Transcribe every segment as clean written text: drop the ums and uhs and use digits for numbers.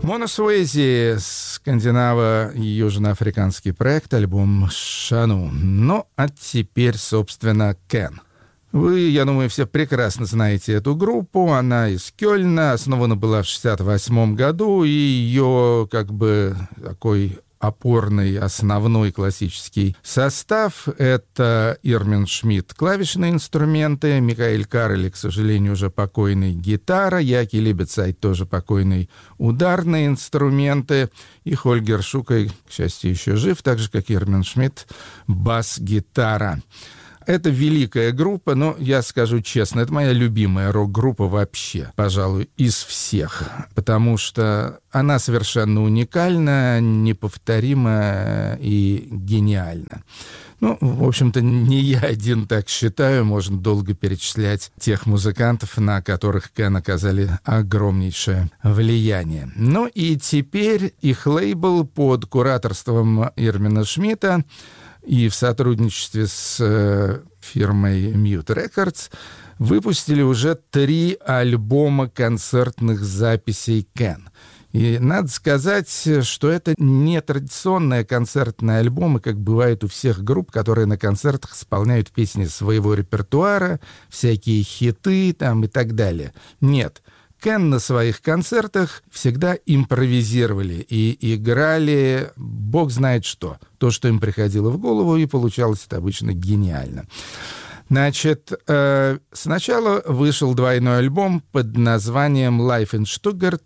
Моно Суэзи, скандинаво- и южноафриканский проект, альбом «Шану». Ну, а теперь, собственно, Кен. Вы, я думаю, все прекрасно знаете эту группу. Она из Кёльна, основана была в 1968 году, и ее как бы такой опорный, основной классический состав — это Ирмин Шмидт — клавишные инструменты, Микаэль Карели, к сожалению, уже покойный, гитара, Яки Либецайт, тоже покойный, ударные инструменты, и Хольгер Шукай, к счастью, еще жив, так же, как Ирмин Шмидт, бас-гитара. Это великая группа, но я скажу честно, это моя любимая рок-группа вообще, пожалуй, из всех, потому что она совершенно уникальна, неповторима и гениальна. Ну, в общем-то, не я один так считаю, можно долго перечислять тех музыкантов, на которых Кен оказали огромнейшее влияние. Ну и теперь их лейбл под кураторством Ирмина Шмидта и в сотрудничестве с фирмой Mute Records выпустили уже 3 альбома концертных записей Кен. И надо сказать, что это не традиционные концертные альбомы, как бывает у всех групп, которые на концертах исполняют песни своего репертуара, всякие хиты там и так далее. Нет. Кен на своих концертах всегда импровизировали и играли бог знает что. То, что им приходило в голову, и получалось это обычно гениально. Значит, сначала вышел двойной альбом под названием «Live in Stuttgart»,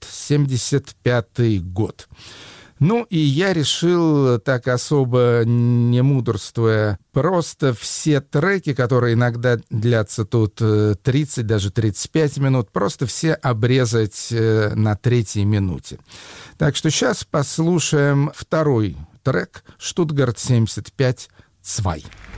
1975 год. Ну, и я решил, так особо не мудрствуя, просто все треки, которые иногда длятся тут 30, даже 35 минут, просто все обрезать на 3-й минуте. Так что сейчас послушаем второй трек «Штутгарт 75 2».